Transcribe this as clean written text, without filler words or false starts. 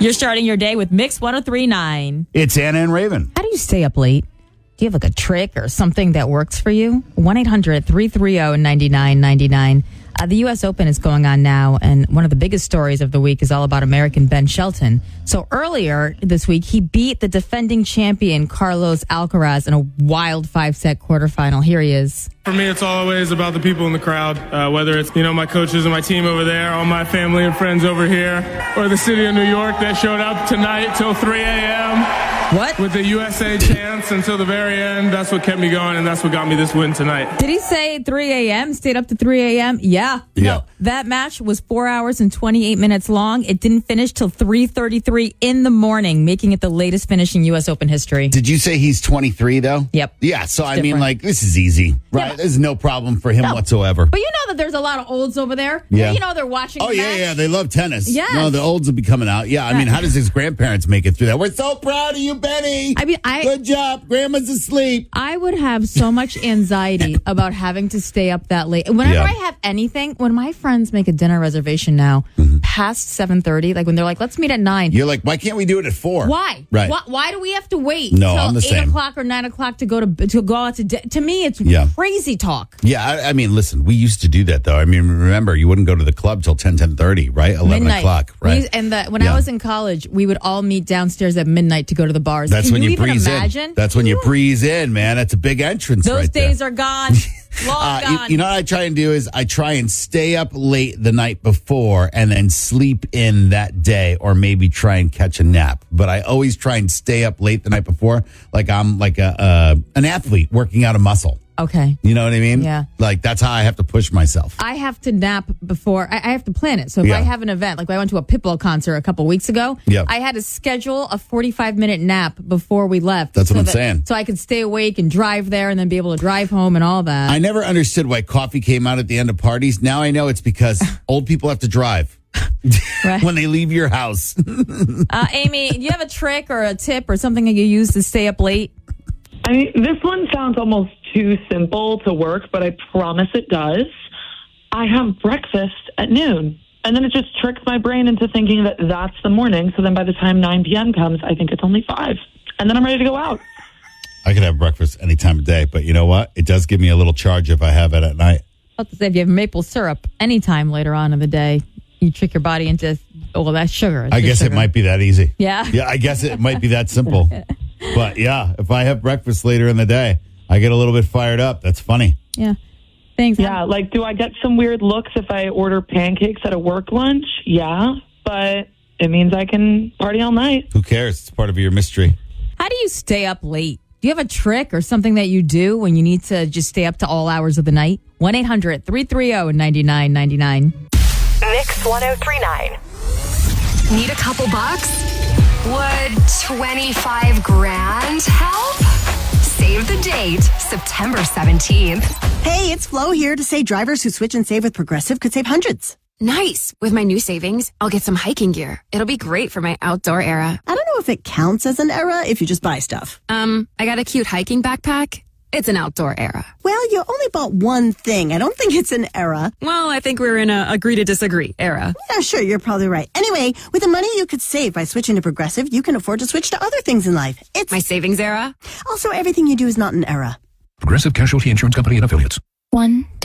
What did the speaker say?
You're starting your day with Mix 103.9. It's Anna and Raven. How do you stay up late? Do you have like a trick or something that works for you? 1-800-330-9999. The U.S. Open is going on now, and one of the biggest stories of the week is all about American Ben Shelton. So earlier this week, he beat the defending champion Carlos Alcaraz in a wild 5-set quarterfinal. Here he is. For me, it's always about the people in the crowd, whether it's, my coaches and my team over there, all my family and friends over here, or the city of New York that showed up tonight till 3 a.m. What? With the USA chants until the very end. That's what kept me going, and that's what got me this win tonight. Did he say 3 a.m.? Stayed up to 3 a.m.? Yeah. No, that match was 4 hours and 28 minutes long. It didn't finish till 3:33 in the morning, making it the latest finish in U.S. Open history. Did you say he's 23, though? Yep. Yeah, so It's different. this is easy, right? Yeah. There's no problem for him whatsoever. But you know that there's a lot of olds over there. Yeah. They're watching Oh, the yeah, match. yeah. They love tennis. Yes. No, the olds will be coming out. Yeah, how does his grandparents make it through that? We're so proud of you, Benny. Good job. Grandma's asleep. I would have so much anxiety about having to stay up that late. Whenever I have anything, when my friends make a dinner reservation now, past 7:30, like when they're like, let's meet at 9. You're like, why can't we do it at 4? Why? Right. Why do we have to wait No, till I'm the 8 same. o'clock or 9 o'clock to go out to to me, it's crazy talk. Yeah, listen, we used to do that, though. Remember, you wouldn't go to the club till 10:30, right? 11 midnight. o'clock, right? When I was in college, we would all meet downstairs at midnight to go to the bars. That's Can when you even breeze imagine? in. That's when you breeze in, man. That's a big entrance Those right days there. are gone. Long gone. You know what I try and do is I try and stay up late the night before and then sleep in that day, or maybe try and catch a nap. But I always try and stay up late the night before, like I'm like an athlete working out a muscle. Okay. You know what I mean? Yeah. Like that's how I have to push myself. I have to nap before. I have to plan it. So if I have an event, like I went to a Pitbull concert a couple weeks ago, I had to schedule a 45-minute nap before we left. That's what I'm saying. So I could stay awake and drive there and then be able to drive home and all that. I never understood why coffee came out at the end of parties. Now I know it's because old people have to drive. Right. When they leave your house. Amy, do you have a trick or a tip or something that you use to stay up late? This one sounds almost too simple to work, but I promise it does. I have breakfast at noon, and then it just tricks my brain into thinking that that's the morning. So then by the time 9 p.m. comes, I think it's only 5, and then I'm ready to go out. I could have breakfast any time of day, but you know what? It does give me a little charge if I have it at night. I was about to say, if you have maple syrup anytime later on in the day, you trick your body into, that's sugar. I guess it might be that easy. Yeah. Yeah, I guess it might be that simple. But yeah, if I have breakfast later in the day, I get a little bit fired up. That's funny. Yeah. Thanks. Yeah, do I get some weird looks if I order pancakes at a work lunch? Yeah, but it means I can party all night. Who cares? It's part of your mystery. How do you stay up late? Do you have a trick or something that you do when you need to just stay up to all hours of the night? 1-800-330-9999. Mix 103.9. Need a couple bucks? Would 25 grand help? Save the date, September 17th. Hey, it's Flo here to say drivers who switch and save with Progressive could save hundreds. Nice. With my new savings, I'll get some hiking gear. It'll be great for my outdoor era. I don't know if it counts as an era if you just buy stuff. I got a cute hiking backpack. It's an outdoor era. Well, you only bought one thing. I don't think it's an era. Well, I think we're in a agree to disagree era. Yeah, sure, you're probably right. Anyway, with the money you could save by switching to Progressive, you can afford to switch to other things in life. It's my savings era. Also, everything you do is not an era. Progressive Casualty Insurance Company and Affiliates. 1